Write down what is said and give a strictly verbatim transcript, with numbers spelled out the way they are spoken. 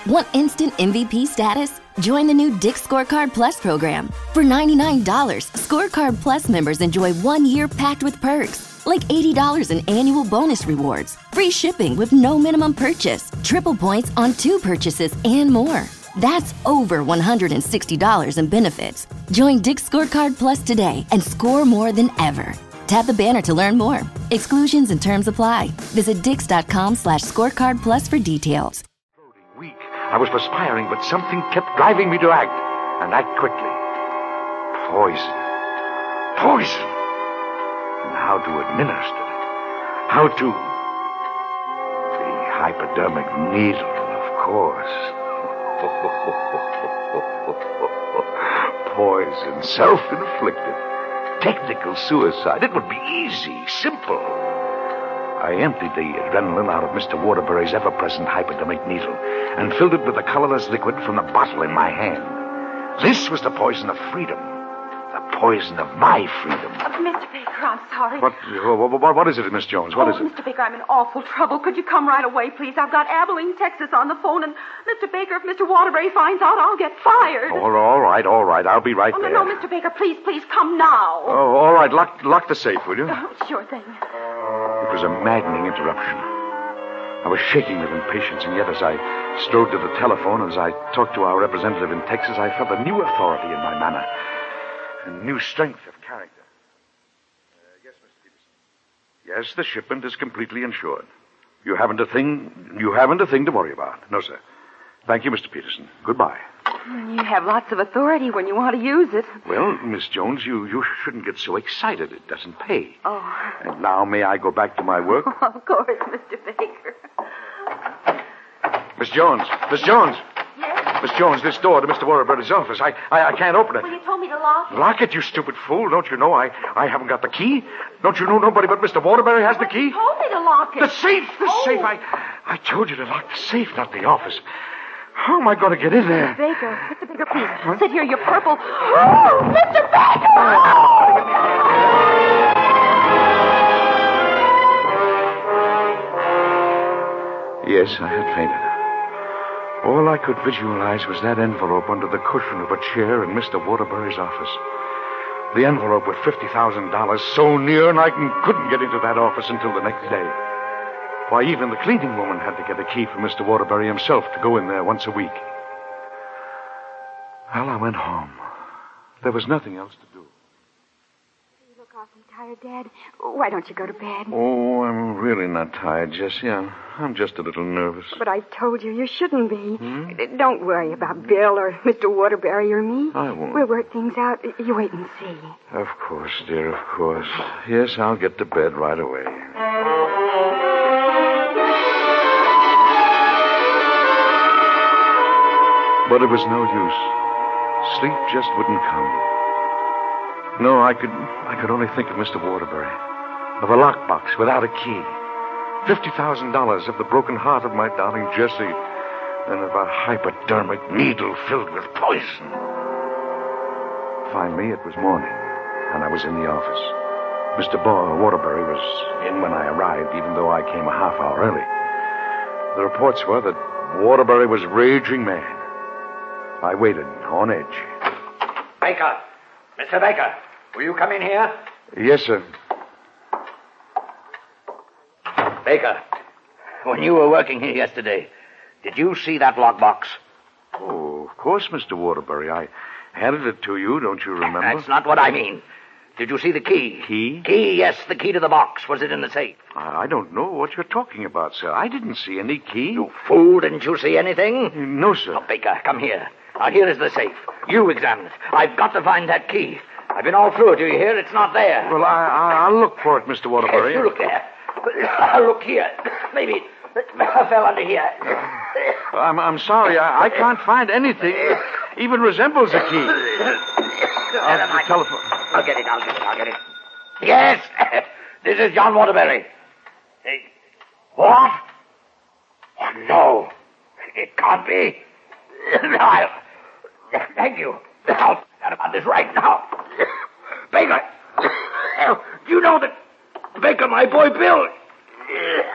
Want instant M V P status? Join the new Dick's Scorecard Plus program. For ninety-nine dollars, Scorecard Plus members enjoy one year packed with perks, like eighty dollars in annual bonus rewards, free shipping with no minimum purchase, triple points on two purchases, and more. That's over one hundred sixty dollars in benefits. Join Dick's Scorecard Plus today and score more than ever. Tap the banner to learn more. Exclusions and terms apply. Visit dix.com slash scorecard plus for details. Weak. I was perspiring, but something kept driving me to act, and act quickly. Poison. Poison. And how to administer it. How to... The hypodermic needle, of course. Poison, self-inflicted. Technical suicide. It would be easy, simple. I emptied the adrenaline out of Mister Waterbury's ever-present hypodermic needle and filled it with the colorless liquid from the bottle in my hand. This was the poison of freedom. The poison of my freedom. Uh, Mister Baker, I'm sorry. What, what, what, what is it, Miss Jones? What oh, is it? Mister Baker, I'm in awful trouble. Could you come right away, please? I've got Abilene, Texas on the phone, and Mister Baker, if Mister Waterbury finds out, I'll get fired. Oh, all right, all right. I'll be right oh, there. No, no, Mister Baker, please, please, come now. Oh, all right. Lock, lock the safe, will you? Oh, sure thing. It was a maddening interruption. I was shaking with impatience, and yet as I strode to the telephone, as I talked to our representative in Texas, I felt a new authority in my manner, a new strength of character. Uh, yes, Mister Peterson. Yes, the shipment is completely insured. You haven't a thing, you haven't a thing to worry about. No, sir. Thank you, Mister Peterson. Goodbye. You have lots of authority when you want to use it. Well, Miss Jones, you, you shouldn't get so excited. It doesn't pay. Oh. And now may I go back to my work? Oh, of course, Mister Baker. Miss Jones. Miss Jones. Yes? Miss Jones, this door to Mister Waterbury's office. I, I, I can't open it. Well, you told me to lock it. Lock it, you stupid fool. Don't you know I, I haven't got the key? Don't you know nobody but Mister Waterbury has the key? You told me to lock it. The safe, the oh. safe. I, I told you to lock the safe, not the office. How am I going to get in there? Mister Baker, Mister Baker, please. Huh? Sit here, you're purple. Oh, Mister Baker! Yes, I had fainted. All I could visualize was that envelope under the cushion of a chair in Mister Waterbury's office. The envelope with fifty thousand dollars so near, and I couldn't get into that office until the next day. Why, even the cleaning woman had to get a key from Mister Waterbury himself to go in there once a week. Well, I went home. There was nothing else to do. You look awfully tired, Dad. Why don't you go to bed? Oh, I'm really not tired, Jessie. I'm, I'm just a little nervous. But I've told you, you shouldn't be. Hmm? Don't worry about Bill or Mister Waterbury or me. I won't. We'll work things out. You wait and see. Of course, dear, of course. Yes, I'll get to bed right away. But it was no use. Sleep just wouldn't come. No, I could I could only think of Mister Waterbury. Of a lockbox without a key. Fifty thousand dollars of the broken heart of my darling Jessie. And of a hypodermic needle filled with poison. Finally, it was morning, and I was in the office. Mister Waterbury was in when I arrived, even though I came a half hour early. The reports were that Waterbury was raging mad. I waited, on edge. Baker! Mister Baker, will you come in here? Yes, sir. Baker, when you were working here yesterday, did you see that lockbox? Oh, of course, Mister Waterbury. I handed it to you, don't you remember? That's not what I mean. Did you see the key? Key? Key, yes, the key to the box. Was it in the safe? I don't know what you're talking about, sir. I didn't see any key. You fool, didn't you see anything? No, sir. Oh, Baker, come here. Now, here is the safe. You examine it. I've got to find that key. I've been all through it, do you hear? It's not there. Well, I, I, I'll look for it, Mister Waterbury. Yes, you look there. I'll look here. Maybe it fell under here. I'm, I'm sorry. I, I can't find anything that even resembles a key. Never mind. Telephone. I'll get it, I'll get it, I'll get it. Yes, this is John Waterbury. Hey, what? Oh, no, it can't be. I'll... Thank you. I'll forget about this right now. Baker, do you know that Baker, my boy Bill...